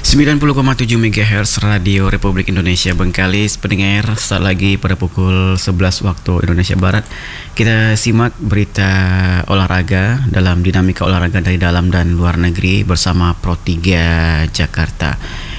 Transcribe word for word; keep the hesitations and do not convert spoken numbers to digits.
sembilan puluh koma tujuh megahertz Radio Republik Indonesia Bengkalis. Pendengar, saat lagi pada pukul sebelas waktu Indonesia Barat, kita simak berita olahraga dalam dinamika olahraga dari dalam dan luar negeri bersama Pro tiga Jakarta.